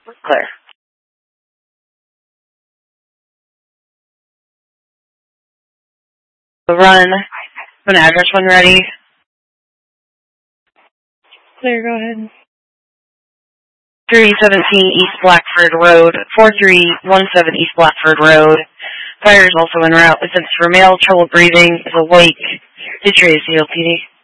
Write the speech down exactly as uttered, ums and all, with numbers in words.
Clear. Run. An address when ready. Clear, go ahead. three seventeen East Blackford Road, four three one seven East Blackford Road. Fire is also en route. Since for male, trouble breathing is awake. Detroit C L P D.